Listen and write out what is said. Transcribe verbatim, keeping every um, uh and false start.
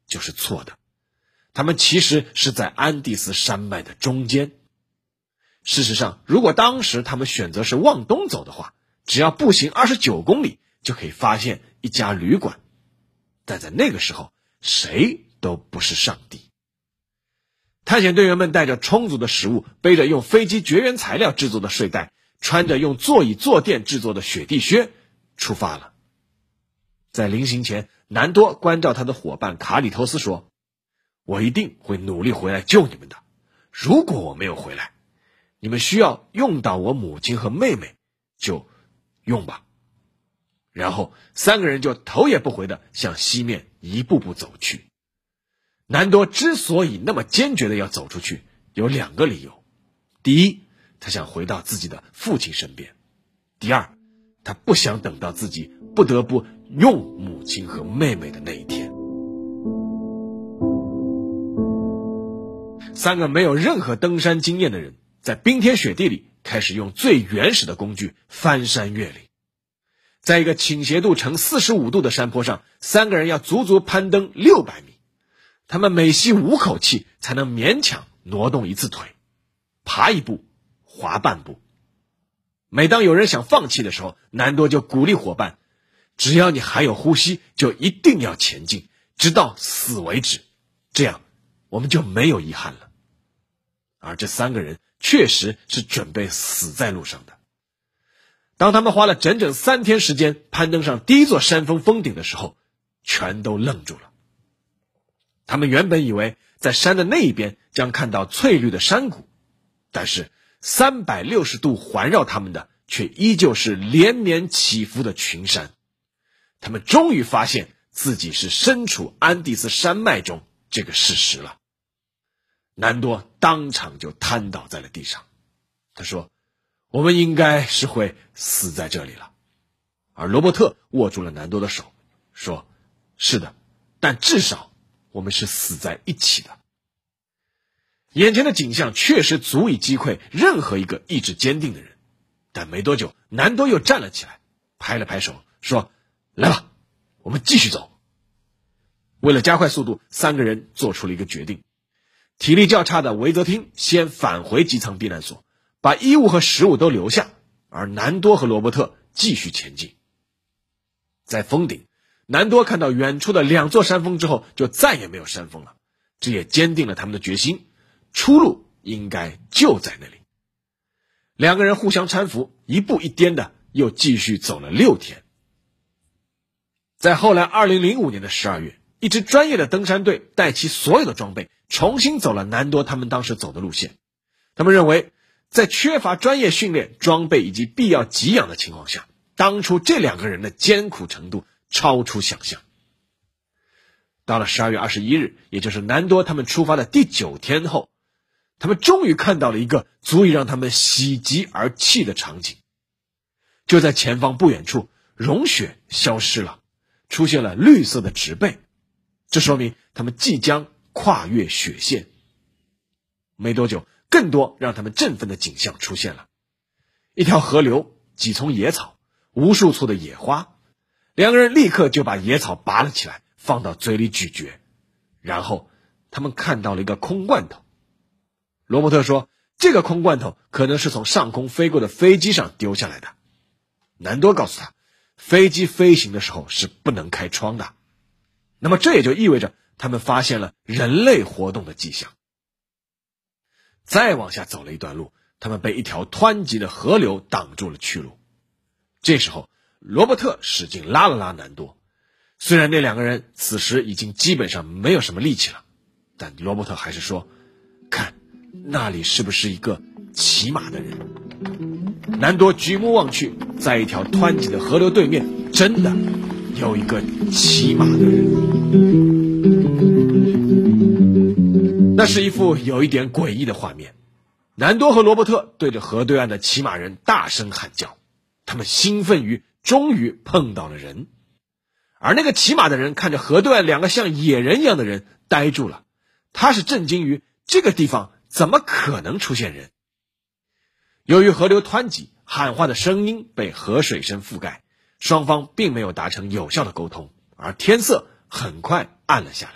就是错的。他们其实是在安第斯山脉的中间。事实上，如果当时他们选择是往东走的话，只要步行二十九公里就可以发现一家旅馆。但在那个时候，谁都不是上帝。探险队员们带着充足的食物，背着用飞机绝缘材料制作的睡袋，穿着用座椅坐垫制作的雪地靴，出发了。在临行前，南多关照他的伙伴卡里托斯说，我一定会努力回来救你们的。如果我没有回来，你们需要用到我母亲和妹妹，就用吧。然后三个人就头也不回地向西面一步步走去。南多之所以那么坚决地要走出去，有两个理由。第一，他想回到自己的父亲身边；第二，他不想等到自己不得不用母亲和妹妹的那一天。三个没有任何登山经验的人，在冰天雪地里开始用最原始的工具翻山越岭。在一个倾斜度呈四十五度的山坡上，三个人要足足攀登六百米。他们每吸五口气才能勉强挪动一次腿，爬一步，滑半步。每当有人想放弃的时候，南多就鼓励伙伴，只要你还有呼吸，就一定要前进，直到死为止，这样我们就没有遗憾了。而这三个人确实是准备死在路上的。当他们花了整整三天时间攀登上第一座山峰峰顶的时候，全都愣住了。他们原本以为在山的那一边将看到翠绿的山谷，但是三百六十度环绕他们的却依旧是连绵起伏的群山。他们终于发现自己是身处安第斯山脉中这个事实了。南多当场就瘫倒在了地上。他说，我们应该是会死在这里了。而罗伯特握住了南多的手，说，是的，但至少我们是死在一起的。眼前的景象确实足以击溃任何一个意志坚定的人。但没多久，南多又站了起来，拍了拍手，说，来吧，我们继续走。为了加快速度，三个人做出了一个决定。体力较差的维泽汀先返回机舱避难所，把衣物和食物都留下，而南多和罗伯特继续前进。在峰顶，南多看到远处的两座山峰之后，就再也没有山峰了，这也坚定了他们的决心，出路应该就在那里。两个人互相搀扶，一步一颠的又继续走了六天。在后来二零零五年的十二月，一支专业的登山队带其所有的装备重新走了南多他们当时走的路线。他们认为，在缺乏专业训练、装备以及必要给养的情况下，当初这两个人的艰苦程度超出想象。到了十二月二十一日，也就是南多他们出发的第九天后，他们终于看到了一个足以让他们喜极而泣的场景。就在前方不远处，融雪消失了，出现了绿色的植被，这说明他们即将跨越雪线。没多久，更多让他们振奋的景象出现了。一条河流，几丛野草，无数簇的野花。两个人立刻就把野草拔了起来，放到嘴里咀嚼。然后他们看到了一个空罐头。罗伯特说，这个空罐头可能是从上空飞过的飞机上丢下来的。南多告诉他，飞机飞行的时候是不能开窗的。那么这也就意味着他们发现了人类活动的迹象。再往下走了一段路，他们被一条湍急的河流挡住了去路。这时候罗伯特使劲拉了拉南多，虽然那两个人此时已经基本上没有什么力气了，但罗伯特还是说，看，那里是不是一个骑马的人？南多举目望去，在一条湍急的河流对面，真的有一个骑马的人。那是一幅有一点诡异的画面。南多和罗伯特对着河对岸的骑马人大声喊叫，他们兴奋于终于碰到了人。而那个骑马的人看着河对岸两个像野人一样的人，呆住了。他是震惊于这个地方怎么可能出现人。由于河流湍急，喊话的声音被河水声覆盖，双方并没有达成有效的沟通，而天色很快暗了下来。